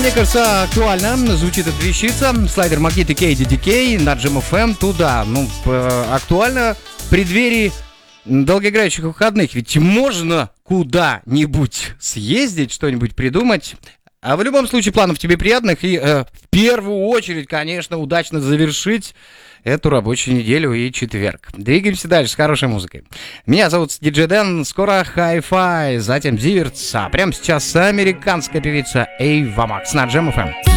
мне кажется, актуально звучит эта вещица. Слайдер Магнит и KDDK на Jam FM туда. Актуально в преддверии долгоиграющих выходных. Ведь можно куда-нибудь съездить, что-нибудь придумать. А в любом случае, планов тебе приятных. И в первую очередь, конечно, удачно завершить эту рабочую неделю и четверг. Двигаемся дальше с хорошей музыкой. Меня зовут Диджей Дэн. Скоро Hi-Fi, затем Зиверт. А прямо сейчас американская певица Эйва Макс на Jam FM.